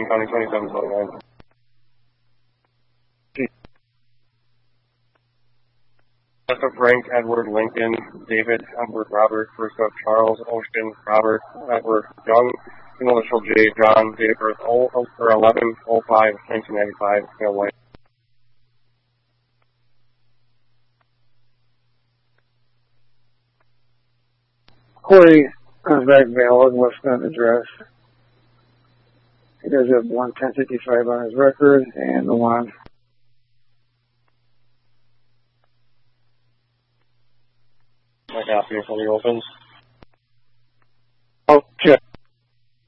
County 2729. Joseph Frank, Edward Lincoln, David, Edward Robert, first up Charles, Ocean, Robert, Edward Young, initial J, John, date of birth 11/05/1995, male white. Corey comes back valid, West Bend address. He does have 11055 on his record, and the one. My copy until he opens. Oh, check.